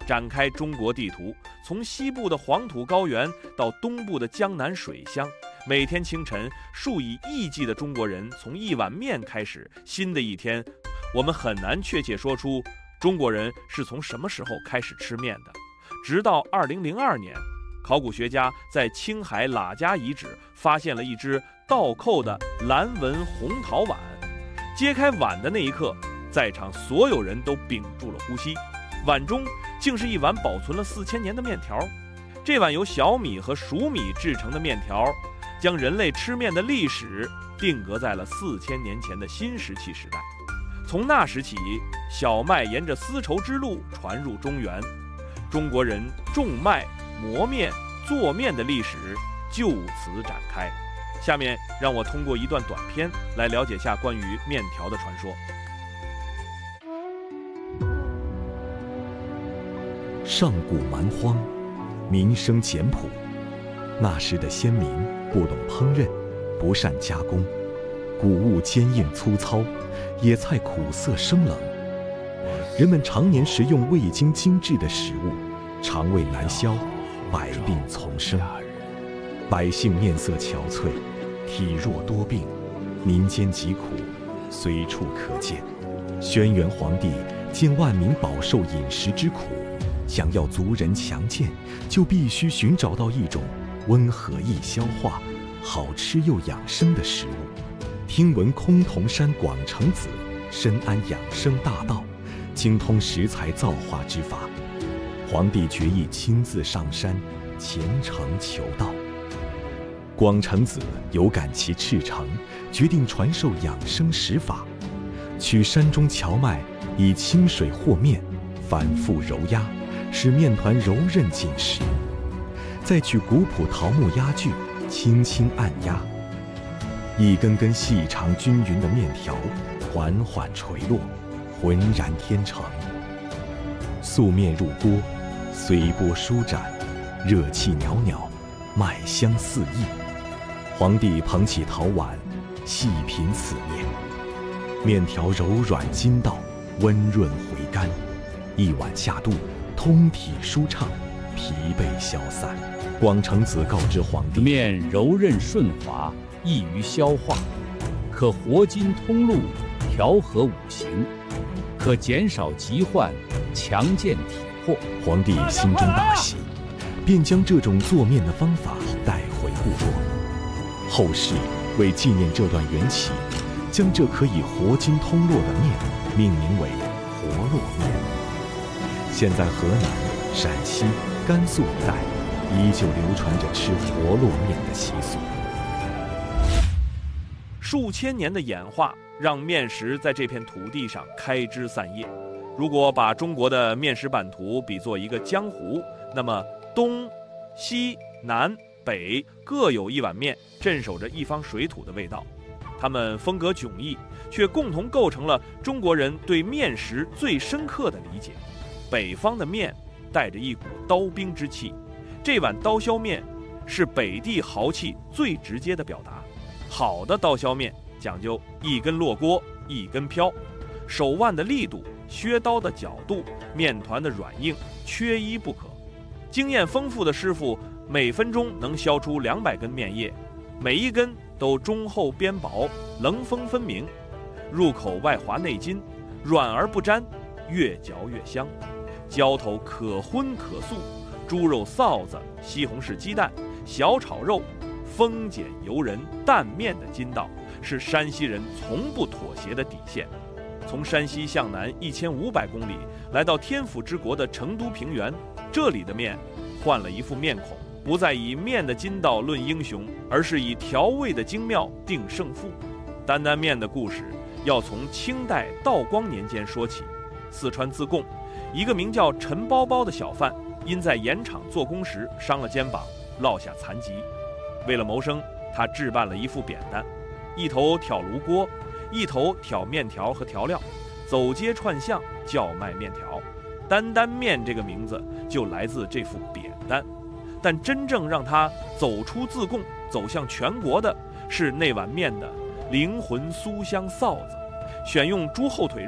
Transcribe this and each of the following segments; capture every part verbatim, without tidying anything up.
展开中国地图，从西部的黄土高原到东部的江南水乡，每天清晨，数以亿计的中国人从一碗面开始新的一天。我们很难确切说出中国人是从什么时候开始吃面的，直到二零零二年，考古学家在青海喇家遗址发现了一只倒扣的蓝纹红陶碗。揭开碗的那一刻，在场所有人都屏住了呼吸，碗中竟是一碗保存了四千年的面条。这碗由小米和熟米制成的面条，将人类吃面的历史定格在了四千年前的新石器时代。从那时起，小麦沿着丝绸之路传入中原，中国人种麦、磨面、做面的历史就此展开。下面让我通过一段短片来了解下关于面条的传说。 上古蛮荒，民生简朴。那时的先民不懂烹饪，不善加工，谷物坚硬粗糙，野菜苦涩生冷。人们常年食用味精精致的食物，肠胃难消，百病丛生。百姓面色憔悴，体弱多病，民间疾苦随处可见。轩辕皇帝见万民饱受饮食之苦，想要族人强健，就必须寻找到一种温和易消化、好吃又养生的食物。听闻崆峒山广成子深谙养生大道，精通食材造化之法，皇帝决意亲自上山虔诚求道。广成子有感其赤诚，决定传授养生食法。取山中荞麦，以清水和面，反复揉压，使面团柔韧紧实。再取古朴桃木压锯，轻轻按压，一根根细长均匀的面条缓缓垂落，浑然天成。素面入锅，随波舒展，热气袅袅，麦香四溢。皇帝捧起陶碗，细品此面，面条柔软筋道，温润回甘，一碗下肚，通体舒畅，疲惫消散。广成子告知皇帝， 面柔韧顺滑，易于消化，可活筋通络，调和五行，可减少疾患，强健体魄。 皇帝心中大喜，便将这种做面的方法带回部落。后世为纪念这段缘起，将这可以活筋通络的面命名为活络面。现在河南、陕西、甘肃一带依旧流传着吃活络面的习俗。 数千年的演化让面食在这片土地上开枝散叶。如果把中国的面食版图比作一个江湖，那么东、西、南、北各有一碗面，镇守着一方水土的味道。它们风格迥异，却共同构成了中国人对面食最深刻的理解。北方的面带着一股刀兵之气，这碗刀削面是北地豪气最直接的表达。好的刀削面讲究一根落锅一根飘，手腕的力度、削刀的角度、面团的软硬缺一不可。经验丰富的师傅每分钟能削出两百根面叶，每一根都中厚边薄，棱锋分明，入口外滑内筋，软而不粘，越嚼越香。浇头可荤可素，猪肉臊子、西红柿鸡蛋、小炒肉，丰俭由人，淡面的筋道是山西人从不妥协的底线。从山西向南一千五百公里，来到天府之国的成都平原，这里的面换了一副面孔，不再以面的筋道论英雄，而是以调味的精妙定胜负。担担面的故事要从清代道光年间说起。四川自贡，一个名叫陈包包的小贩，因在盐场做工时伤了肩膀，落下残疾。为了谋生，他置办了一副扁担，一头挑炉锅，一头挑面条和调料，走街串巷叫卖面条。担担面这个名字就来自这副扁担。但真正让他走出自贡，走向全国的是那碗面的灵魂酥香臊子，选用猪后腿肉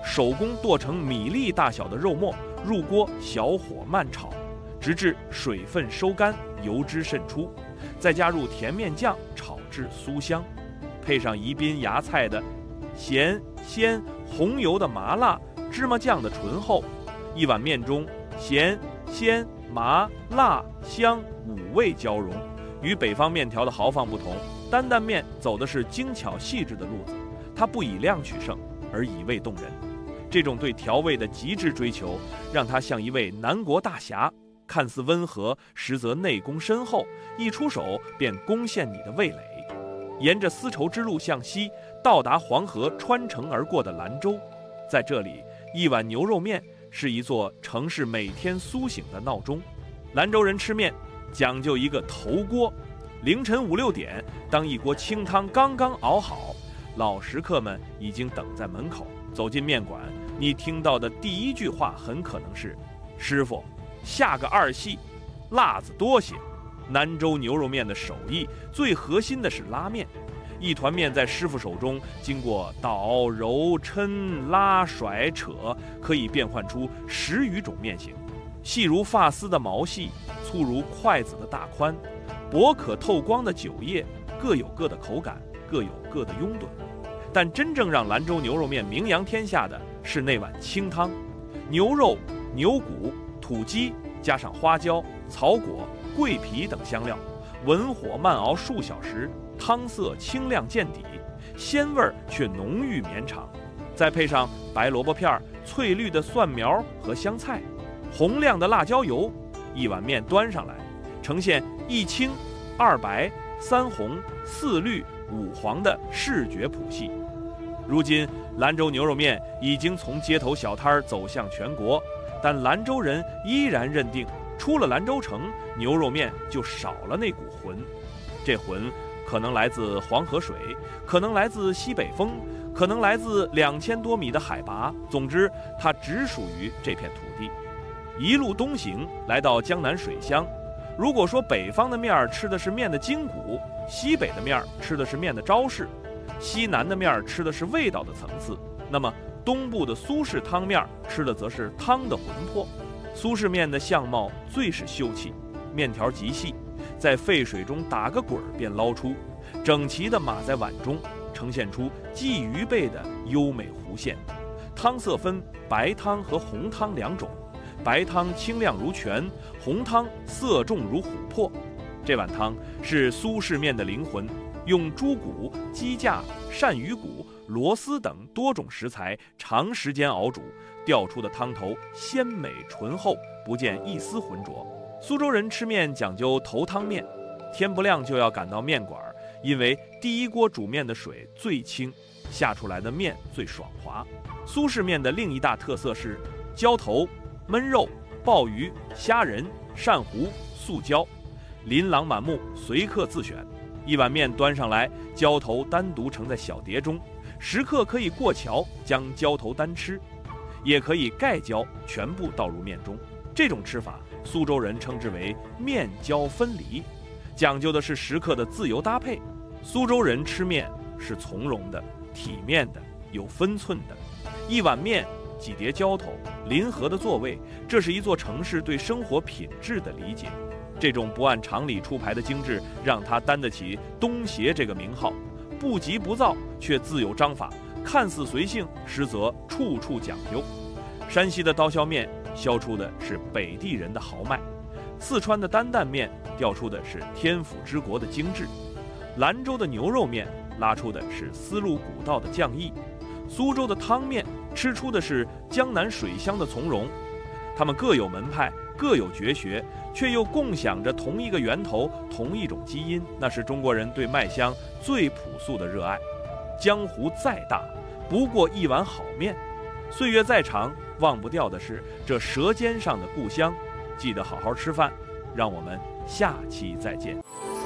手工剁成米粒大小的肉末，入锅小火慢炒，直至水分收干，油脂渗出，再加入甜面酱炒至酥香，配上宜宾芽菜的咸鲜红油的麻辣，芝麻酱的醇厚，一碗面中咸鲜麻辣香五味交融。与北方面条的豪放不同，担担面走的是精巧细致的路子，它不以量取胜，而以味动人。这种对调味的极致追求，让它像一位南国大侠，看似温和，实则内功深厚，一出手便攻陷你的味蕾。沿着丝绸之路向西，到达黄河穿城而过的兰州，在这里，一碗牛肉面是一座城市每天苏醒的闹钟。兰州人吃面讲究一个头锅，凌晨五六点，当一锅清汤刚刚熬好，老食客们已经等在门口。走进面馆，你听到的第一句话很可能是：师傅，下个二细，辣子多些。兰州牛肉面的手艺最核心的是拉面，一团面在师傅手中经过捣揉抻拉甩扯，可以变换出十余种面型，细如发丝的毛细，粗如筷子的大宽，薄可透光的酒液，各有各的口感，各有各的拥趸。但真正让兰州牛肉面名扬天下的是那碗清汤，牛肉、牛骨、土鸡加上花椒、草果、桂皮等香料，文火慢熬数小时，汤色清亮见底，鲜味却浓郁绵长。再配上白萝卜片、翠绿的蒜苗和香菜，红亮的辣椒油，一碗面端上来，呈现一青、二白、三红、四绿、五黄的视觉谱系。如今兰州牛肉面已经从街头小摊走向全国，但兰州人依然认定，出了兰州城，牛肉面就少了那股魂。这魂可能来自黄河水，可能来自西北风，可能来自两千多米的海拔，总之它只属于这片土地。一路东行，来到江南水乡，如果说北方的面吃的是面的筋骨，西北的面吃的是面的招式，西南的面吃的是味道的层次，那么东部的苏式汤面吃的则是汤的魂魄。苏式面的相貌最是秀气，面条极细，在沸水中打个滚便捞出，整齐地码在碗中，呈现出鲫鱼背的优美弧线。汤色分白汤和红汤两种，白汤清亮如泉，红汤色重如琥珀。这碗汤是苏式面的灵魂，用猪骨、鸡架、鳝鱼骨、螺丝等多种食材长时间熬煮，调出的汤头鲜美醇厚，不见一丝浑浊。苏州人吃面讲究头汤面，天不亮就要赶到面馆，因为第一锅煮面的水最清，下出来的面最爽滑。苏式面的另一大特色是浇头、焖肉、鲍鱼、虾仁、鳝糊、素椒，琳琅满目，随客自选。一碗面端上来，浇头单独盛在小碟中，食客可以过桥将浇头单吃，也可以盖浇全部倒入面中。这种吃法，苏州人称之为面浇分离，讲究的是食客的自由搭配。苏州人吃面是从容的、体面的、有分寸的。一碗面，几碟浇头，临河的座位，这是一座城市对生活品质的理解。这种不按常理出牌的精致，让它担得起东协这个名号，不急不躁却自有章法，看似随性，实则处处讲究。山西的刀削面削出的是北地人的豪迈，四川的担担面调出的是天府之国的精致，兰州的牛肉面拉出的是丝路古道的匠艺，苏州的汤面吃出的是江南水乡的从容。他们各有门派，各有绝学，却又共享着同一个源头，同一种基因，那是中国人对麦香最朴素的热爱。江湖再大，不过一碗好面；岁月再长，忘不掉的是这舌尖上的故乡。记得好好吃饭，让我们下期再见。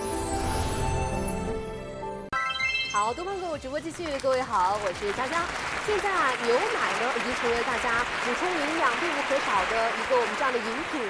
好，东方购物直播继续，各位好，我是佳佳。现在啊，牛奶呢已经成为大家补充营养必不可少的一个我们这样的饮品了。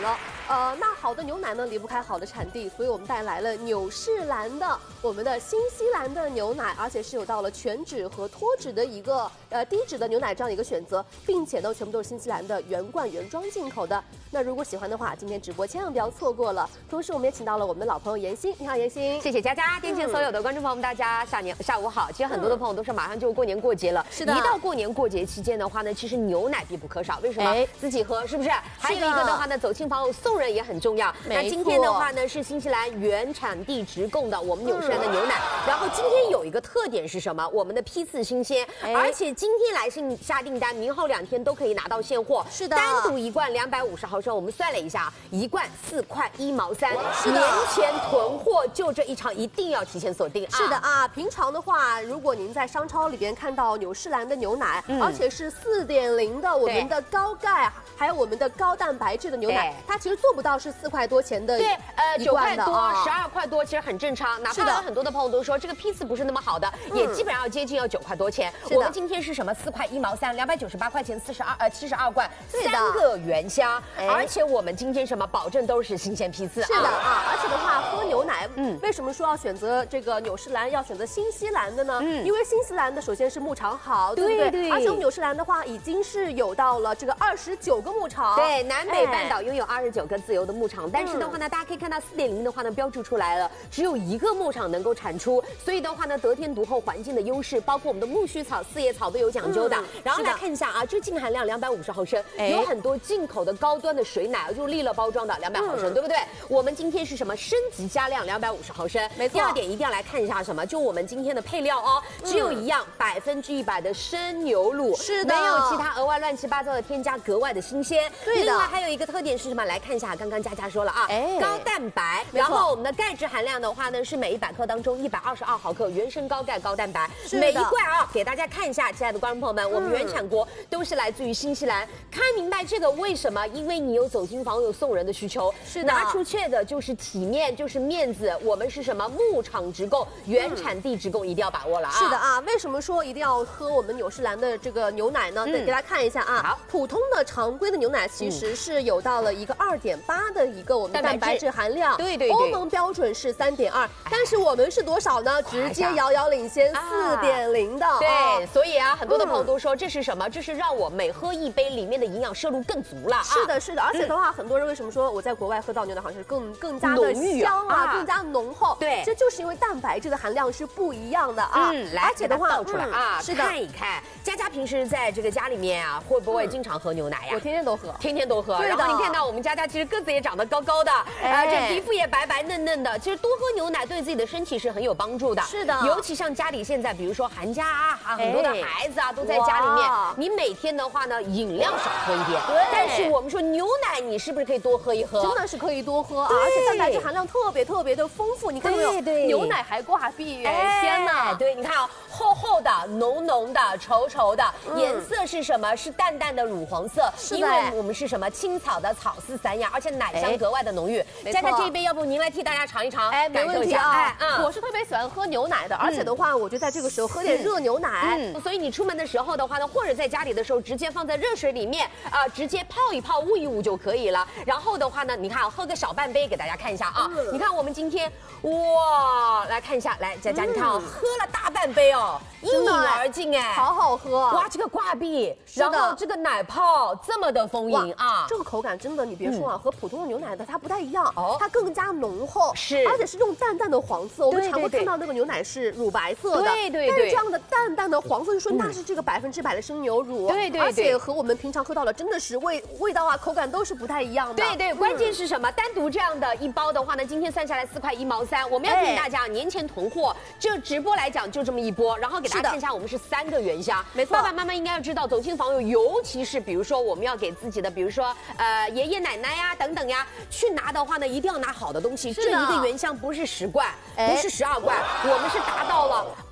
呃，那好的牛奶呢离不开好的产地，所以我们带来了纽士兰的我们的新西兰的牛奶，而且是有到了全脂和脱脂的一个呃低脂的牛奶这样一个选择，并且呢全部都是新西兰的原罐原装进口的。那如果喜欢的话，今天直播千万不要错过了。同时我们也请到了我们的老朋友妍希，你好妍希。 谢谢佳佳，电前所有的观众朋友们，大家下年下午好。其实很多的朋友都说马上就过年过节了， 是的。 一到过年过节期间的话呢，其实牛奶必不可少。为什么？ 哎、 自己喝是不是？还有一个的话呢，走亲访友送人也很重要。那今天的话呢，是新西兰原产地直供的我们纽士兰的牛奶。嗯、然后今天有一个特点是什么？我们的批次新鲜，哎、而且今天来信下订单，明后两天都可以拿到现货。 是的。 单独一罐两百五十毫升，我们算了一下，一罐四块一毛三。 是的。 年前囤货就这一场，一定要提前锁定啊！ 是的啊，平常的话，如果您在商超里边看到纽士兰的牛奶，嗯、而且是四点零的我们的高钙，还有我们的高蛋白质的牛奶，它其实做不到是四块多钱的， 对，呃，九块多、十二、 哦、块多，其实很正常。哪怕有很多的朋友都说这个批次不是那么好的，嗯、也基本上要接近要九块多钱。我们今天是什么？四块一毛三，两百九十八块钱，四十二呃七十二罐，三个原箱，哎、而且我们今天什么保证都是新鲜批次。 是的啊，而且的话，喝牛奶，嗯，为什么说要选择这个纽士兰，要选择新西兰的呢？嗯，因为新西兰的首先是牧场好，对不对？对。而且我们纽士兰的话，已经是有到了这个二十九个牧场。 对，南北半岛拥有二十九个自由的牧场，但是的话呢，大家可以看到四点零的话呢，标注出来了，只有一个牧场能够产出，所以的话呢，得天独厚环境的优势，包括我们的苜蓿草、四叶草都有讲究的。嗯、然后来看一下啊，这净含量两百五十毫升，哎、有很多进口的高端的水奶，就利乐包装的两百毫升，嗯、对不对？我们今天是什么？升级加量两百五十毫升， 没错。 第二点一定要来看一下什么？就我们今天的配料哦，只有一样百分之一百的生牛乳， 是的， 没有其他额外乱七八糟的添加，格外的新鲜。 对的。 另外还有一个特点是什么？来看一下，刚刚佳佳说了啊，哎、高蛋白，然后我们的钙质含量的话呢，是每一百克当中一百二十二毫克，原生高钙高蛋白，每一罐啊，给大家看一下，亲爱的观众朋友们，我们原产国都是来自于新西兰。看明白这个为什么？因为你有走亲访友送人的需求， 是的， 拿出去的就是体面，就是面子。我们是什么？牧场直供，原产地直供，一定要把握了啊！ 是的啊，为什么说一定要喝我们纽士兰的这个牛奶呢？得、嗯、给大家看一下啊。好，普通的常规的牛奶其实是有到了一个二点八的一个我们蛋白质含量， 对对对， 欧盟标准是三点二，但是我们是多少呢？直接遥遥领先四点零的。啊、 对，哦、所以啊，很多的朋友都说、嗯、这是什么？这是让我每喝一杯里面的营养摄入更足了。啊、 是的，是的，而且的话，嗯、很多人为什么说我在国外喝到牛奶好像是更更加的香啊，啊更加浓厚？ 对， 这就是因为蛋白质的含量是不一样的啊。 嗯，来，而且的话倒出来、嗯、啊， 是的， 看一看。佳佳平时在这个家里面啊，会不会经常喝牛奶呀？ 我天天都喝， 天天都喝。然后你看到我们佳佳其实个子也长得高高的，哎、呃，这皮肤也白白嫩嫩的。其实多喝牛奶对自己的身体是很有帮助的。 是的， 尤其像家里现在，比如说寒假啊，很多的孩子啊都在家里面，你每天的话呢，饮料少喝一点。对。但是我们说牛奶，你是不是可以多喝一喝？ 真的是可以多喝啊，而且蛋白质含量特别特别的丰富。你看到没有？对对，牛奶还挂壁哎，天哪！ 对，你看啊、哦，厚厚的、浓浓的、稠稠的，嗯、颜色是什么？是淡淡的乳黄色。因为我们是什么？青草的草丝散养，而且奶香格外的浓郁。佳佳这一杯，要不您来替大家尝一尝？ 哎，没问题啊。 哎， 嗯，我是特别喜欢喝牛奶的，而且的话，我就在这个时候喝点热牛奶。 嗯，所以你出门的时候的话呢，或者在家里的时候，直接放在热水里面啊、呃，直接泡一泡、焐一焐就可以了。然后的话呢，你看喝个小半杯给大家看一下啊。嗯、你看我们今天，哇，来看一下，来佳佳，你看啊、哦，喝了大半杯哦。一饮而尽哎， 好好喝！ 哇，这个挂壁，然后这个奶泡这么的丰盈啊， 这个口感真的，你别说啊，嗯、和普通的牛奶的它不太一样，哦，它更加浓厚， 是， 而且是用淡淡的黄色。我们常会看到那个牛奶是乳白色的， 对对对， 但是这样的淡淡的黄色，就说那是这个百分之百的生牛乳， 对对对， 而且和我们平常喝到的真的是味味道啊、口感都是不太一样的。 对对，关键是什么？单独这样的一包的话呢，今天算下来四块一毛三，我们要提醒大家，年前囤货，这直播来讲就这么一波，然后给大家看一下我们是。三个原箱， 没错。 爸爸妈妈应该要知道，走亲访友，尤其是比如说我们要给自己的，比如说呃爷爷奶奶呀等等呀，去拿的话呢，一定要拿好的东西。这一个原箱不是十罐，不是十二罐，我们是达到了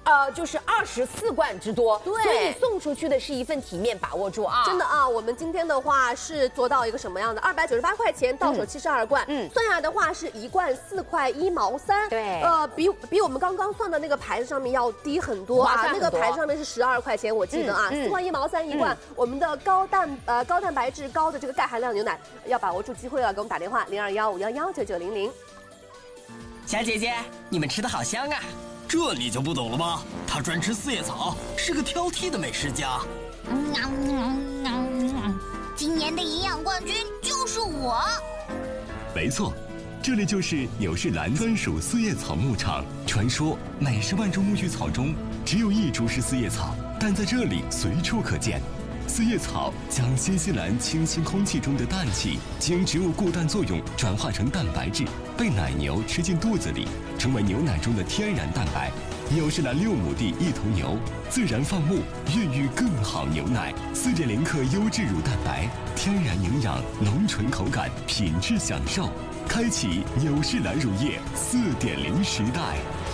呃，就是二十四罐之多。 对， 所以送出去的是一份体面，把握住啊！ 真的啊，我们今天的话是做到一个什么样的？二百九十八块钱到手七十二罐，嗯，算下来的话是一罐四块一毛三， 对， 呃，比比我们刚刚算的那个牌子上面要低很多啊，那个牌子上面是十二块钱，我记得啊，四块一毛三一罐，我们的高蛋呃高蛋白质高的这个钙含量牛奶，要把握住机会了，给我们打电话零二幺五幺幺九九零零。 小姐姐，你们吃的好香啊！ 这你就不懂了吧？他专吃四叶草，是个挑剔的美食家。 嗯嗯嗯嗯、今年的营养冠军就是我。 没错，这里就是纽仕兰专属四叶草牧场。传说每十万株苜蓿草中只有一株是四叶草，但在这里随处可见。四叶草将新西兰清新空气中的氮气经植物固氮作用转化成蛋白质，被奶牛吃进肚子里，成为牛奶中的天然蛋白。纽仕兰六亩地一头牛，自然放牧，孕育更好牛奶。四点零克优质乳蛋白，天然营养，浓醇口感，品质享受。开启纽仕兰乳业四点零时代。